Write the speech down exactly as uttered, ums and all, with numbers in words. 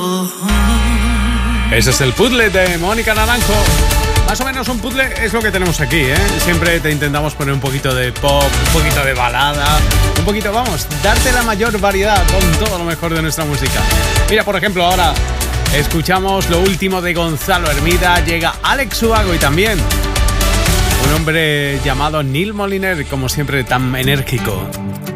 Ese es el puzzle de Mónica Naranjo. Más o menos un puzzle es lo que tenemos aquí, ¿eh? Siempre te intentamos poner un poquito de pop, un poquito de balada, un poquito, vamos, darte la mayor variedad con todo lo mejor de nuestra música. Mira, por ejemplo, ahora escuchamos lo último de Gonzalo Hermida, llega Alex Ubago y también un hombre llamado Neil Moliner, como siempre tan enérgico.